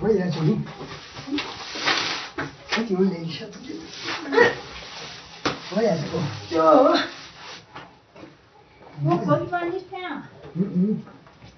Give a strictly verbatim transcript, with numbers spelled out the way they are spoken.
可以啊，九零。我就那一下子就。我也是个。 就。我过去帮你看。 嗯嗯。